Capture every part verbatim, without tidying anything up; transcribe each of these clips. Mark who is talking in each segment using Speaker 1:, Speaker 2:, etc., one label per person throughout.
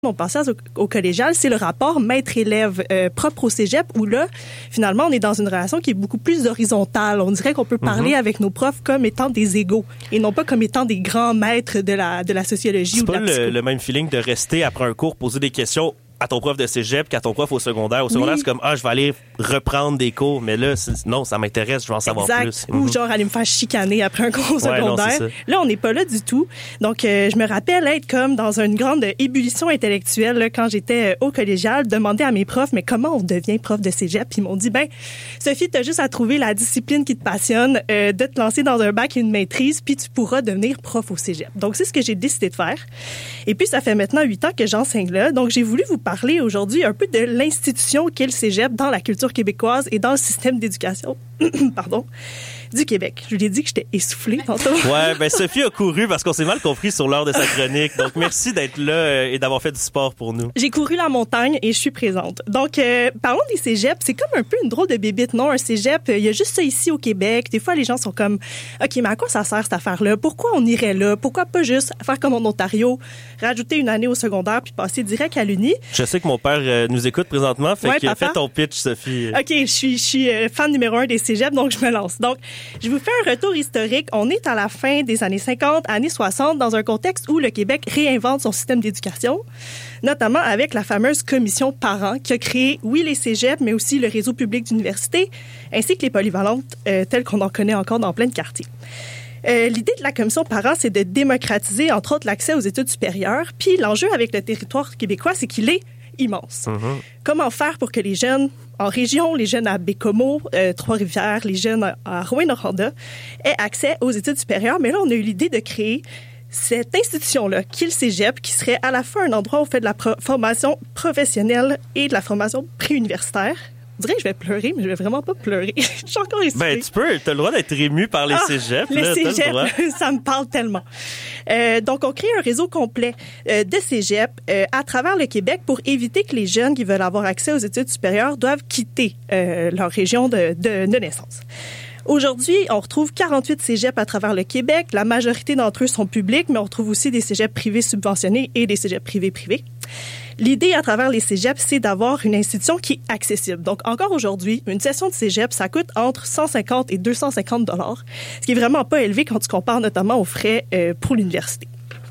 Speaker 1: on passait au, au collégial, c'est le rapport maître-élève euh, propre au cégep, où là, finalement, on est dans une relation qui est beaucoup plus horizontale. On dirait qu'on peut parler mm-hmm. avec nos profs comme étant des égaux et non pas comme étant des grands maîtres de la, de la sociologie
Speaker 2: c'est
Speaker 1: ou de la psycho.
Speaker 2: C'est pas le même feeling de rester après un cours, poser des questions à ton prof de cégep qu'à ton prof au secondaire. Au secondaire, oui. c'est comme, ah, je vais aller reprendre des cours, mais là, c'est, non, ça m'intéresse, je vais en savoir
Speaker 1: exact.
Speaker 2: plus.
Speaker 1: Ou mm-hmm. genre aller me faire chicaner après un cours au secondaire.
Speaker 2: Ouais, non,
Speaker 1: là, on n'est pas là du tout. Donc, euh, je me rappelle être comme dans une grande ébullition intellectuelle là, quand j'étais euh, au collégial, demander à mes profs, mais comment on devient prof de cégep? Puis ils m'ont dit, ben, Sophie, t'as juste à trouver la discipline qui te passionne, euh, de te lancer dans un bac et une maîtrise, puis tu pourras devenir prof au cégep. Donc, c'est ce que j'ai décidé de faire. Et puis, ça fait maintenant huit ans que j'enseigne là. Donc, j'ai voulu vous parler aujourd'hui un peu de l'institution qu'est le cégep dans la culture québécoise et dans le système d'éducation pardon, du Québec. Je lui ai dit que j'étais essoufflée tantôt.
Speaker 2: Ouais, ben Sophie a couru parce qu'on s'est mal compris sur l'heure de sa chronique. Donc, merci d'être là et d'avoir fait du sport pour nous.
Speaker 1: J'ai couru la montagne et je suis présente. Donc, euh, parlons des cégeps. C'est comme un peu une drôle de bébite, non? Un cégep, il y a juste ça ici au Québec. Des fois, les gens sont comme, OK, mais à quoi ça sert cette affaire-là? Pourquoi on irait là? Pourquoi pas juste faire comme en Ontario, rajouter une année au secondaire puis passer direct à l'Uni?
Speaker 2: Je sais que mon père euh, nous écoute présentement. Fait
Speaker 1: ouais,
Speaker 2: que fais ton pitch, Sophie.
Speaker 1: OK, je suis, je suis euh, fan numéro un des cégeps, donc je me lance. Donc, je vous fais un retour historique. On est à la fin des années cinquante, années soixante, dans un contexte où le Québec réinvente son système d'éducation, notamment avec la fameuse commission parents qui a créé, oui, les cégeps, mais aussi le réseau public d'universités, ainsi que les polyvalentes euh, telles qu'on en connaît encore dans plein de quartiers. Euh, l'idée de la commission parents, c'est de démocratiser, entre autres, l'accès aux études supérieures. Puis l'enjeu avec le territoire québécois, c'est qu'il est immense. Mm-hmm. Comment faire pour que les jeunes en région, les jeunes à Bécomo, euh, Trois-Rivières, les jeunes à, à Rouyn-Noranda aient accès aux études supérieures? Mais là, on a eu l'idée de créer cette institution-là, qui est le cégep, qui serait à la fois un endroit où on fait de la pro- formation professionnelle et de la formation préuniversitaire. Je dirais que je vais pleurer, mais je vais vraiment pas pleurer. Je suis encore ici.
Speaker 2: Ben, tu peux. T'as le droit d'être ému par les ah, cégeps.
Speaker 1: Les
Speaker 2: là,
Speaker 1: cégeps, ça me parle tellement. Euh, donc, on crée un réseau complet euh, de cégeps euh, à travers le Québec pour éviter que les jeunes qui veulent avoir accès aux études supérieures doivent quitter euh, leur région de, de, de naissance. Aujourd'hui, on retrouve quarante-huit cégeps à travers le Québec. La majorité d'entre eux sont publics, mais on retrouve aussi des cégeps privés subventionnés et des cégeps privés-privés. L'idée à travers les cégeps, c'est d'avoir une institution qui est accessible. Donc, encore aujourd'hui, une session de cégep, ça coûte entre cent cinquante et deux cent cinquante dollars, ce qui est vraiment pas élevé quand tu compares notamment aux frais euh, pour l'université.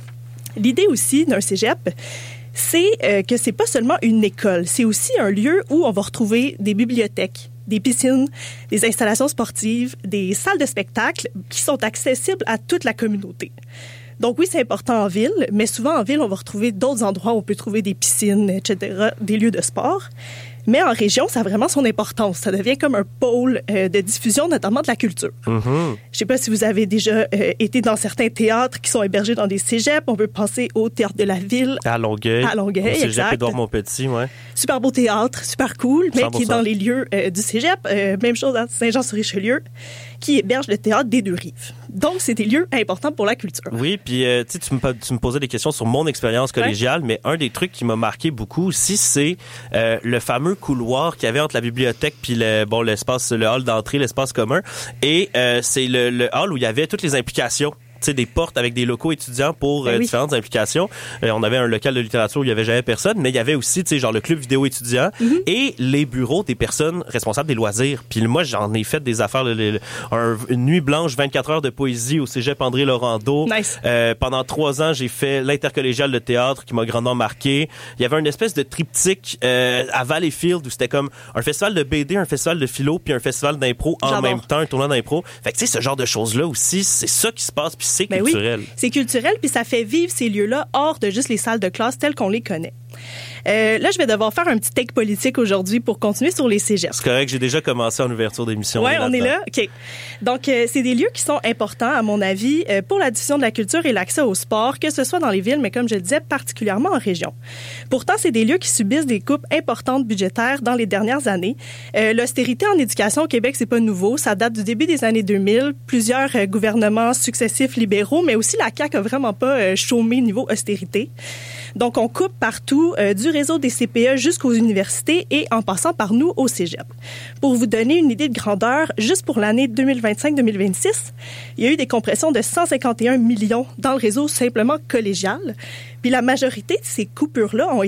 Speaker 1: L'idée aussi d'un cégep, c'est euh, que c'est pas seulement une école, c'est aussi un lieu où on va retrouver des bibliothèques, des piscines, des installations sportives, des salles de spectacle qui sont accessibles à toute la communauté. Donc oui, c'est important en ville, mais souvent en ville, on va retrouver d'autres endroits où on peut trouver des piscines, et cetera, des lieux de sport. Mais en région, ça a vraiment son importance. Ça devient comme un pôle euh, de diffusion, notamment de la culture. Mm-hmm. Je sais pas si vous avez déjà euh, été dans certains théâtres qui sont hébergés dans des cégeps. On peut penser au Théâtre de la Ville.
Speaker 2: À Longueuil.
Speaker 1: À Longueuil,
Speaker 2: au
Speaker 1: exact.
Speaker 2: Cégep Édouard-Montpetit, ouais.
Speaker 1: Super beau théâtre, super cool, mais
Speaker 2: super
Speaker 1: qui est dans les lieux euh, du cégep. Euh, même chose à Saint-Jean-sur-Richelieu, qui héberge le Théâtre des Deux-Rives. Donc, c'est des lieux importants pour la culture.
Speaker 2: Oui, puis euh, tu me, tu me posais des questions sur mon expérience collégiale, ouais. mais un des trucs qui m'a marqué beaucoup aussi, c'est euh, le fameux couloir qu'il y avait entre la bibliothèque puis le bon l'espace, le hall d'entrée, l'espace commun, et euh, c'est le, le hall où il y avait toutes les implications. Tu sais, des portes avec des locaux étudiants pour ben euh, oui. différentes implications. Euh, on avait un local de littérature où il y avait jamais personne, mais il y avait aussi, tu sais, genre le club vidéo étudiant mm-hmm. et les bureaux des personnes responsables des loisirs. Puis moi, j'en ai fait des affaires, le, le, un, une nuit blanche, vingt-quatre heures de poésie au cégep André Laurando.
Speaker 1: Nice.
Speaker 2: Euh, pendant trois ans, j'ai fait l'intercollégial de théâtre qui m'a grandement marqué. Il y avait une espèce de triptyque euh, à Valleyfield où c'était comme un festival de B D, un festival de philo, puis un festival d'impro en J'adore. même temps, un tournoi d'impro. Fait que tu sais, ce genre de choses-là aussi, c'est ça qui se passe. Puis c'est ben culturel.
Speaker 1: Oui, c'est culturel, puis ça fait vivre ces lieux-là hors de juste les salles de classe telles qu'on les connaît. Euh, là, je vais devoir faire un petit take politique aujourd'hui pour continuer sur les cégeps.
Speaker 2: C'est correct, j'ai déjà commencé en ouverture d'émission.
Speaker 1: Oui, on est là. OK. Donc, euh, c'est des lieux qui sont importants, à mon avis, euh, pour la diffusion de la culture et l'accès au sport, que ce soit dans les villes, mais comme je le disais, particulièrement en région. Pourtant, c'est des lieux qui subissent des coupes importantes budgétaires dans les dernières années. Euh, l'austérité en éducation au Québec, c'est pas nouveau. Ça date du début des années deux mille. Plusieurs euh, gouvernements successifs libéraux, mais aussi la C A Q a vraiment pas euh, chômé niveau austérité. Donc, on coupe partout, euh, du réseau des C P E jusqu'aux universités et en passant par nous au cégep. Pour vous donner une idée de grandeur, juste pour l'année deux mille vingt-cinq deux mille vingt-six, il y a eu des compressions de cent cinquante et un millions dans le réseau simplement collégial. Puis la majorité de ces coupures-là ont